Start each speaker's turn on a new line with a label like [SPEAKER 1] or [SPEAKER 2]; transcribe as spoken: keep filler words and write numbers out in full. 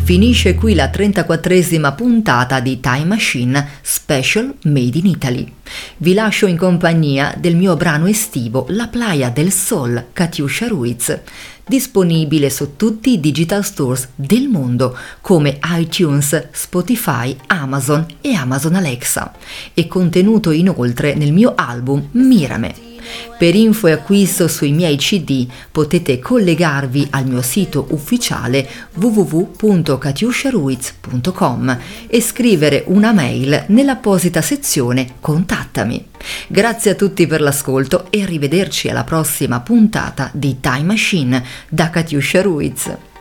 [SPEAKER 1] Finisce qui la trentaquattresima puntata di Time Machine Special Made in Italy. Vi lascio in compagnia del mio brano estivo La Playa del Sol, Katiuscia Ruiz, disponibile su tutti i digital stores del mondo come iTunes, Spotify, Amazon e Amazon Alexa, e contenuto inoltre nel mio album Mirame. Per info e acquisto sui miei C D potete collegarvi al mio sito ufficiale w w w punto katiuscia ruiz punto com e scrivere una mail nell'apposita sezione Contattami. Grazie a tutti per l'ascolto e arrivederci alla prossima puntata di Time Machine da Katiuscia Ruiz.